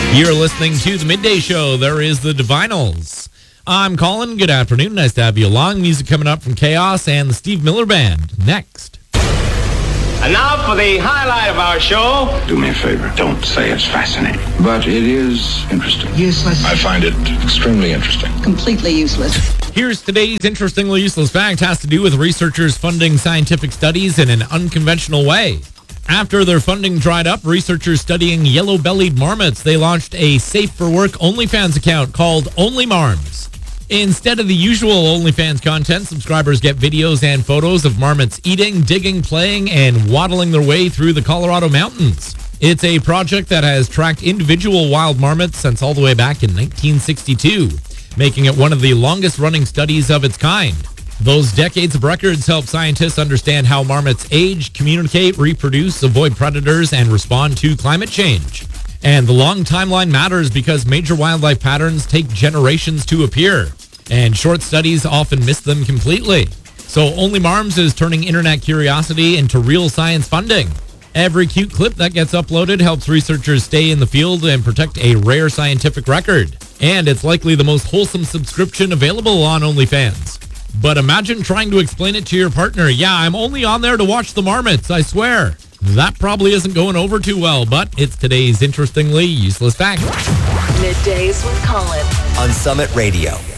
You're listening to The Midday Show. There is the Divinals. I'm Colin. Good afternoon. Nice to have you along. Music coming up from Chaos and the Steve Miller Band. Next. And now for the highlight of our show. Do me a favor. Don't say it's fascinating. But it is interesting. Useless. I find it extremely interesting. Completely useless. Here's today's interestingly useless fact. It has to do with researchers funding scientific studies in an unconventional way. After their funding dried up, researchers studying yellow-bellied marmots, they launched a safe-for-work OnlyFans account called OnlyMarms. Instead of the usual OnlyFans content, subscribers get videos and photos of marmots eating, digging, playing, and waddling their way through the Colorado mountains. It's a project that has tracked individual wild marmots since all the way back in 1962, making it one of the longest-running studies of its kind. Those decades of records help scientists understand how marmots age, communicate, reproduce, avoid predators, and respond to climate change. And the long timeline matters because major wildlife patterns take generations to appear, and short studies often miss them completely. So OnlyMarms is turning internet curiosity into real science funding. Every cute clip that gets uploaded helps researchers stay in the field and protect a rare scientific record. And it's likely the most wholesome subscription available on OnlyFans. But imagine trying to explain it to your partner. Yeah, I'm only on there to watch the marmots, I swear. That probably isn't going over too well, but it's today's interestingly useless fact. Middays with Colin on Summit Radio.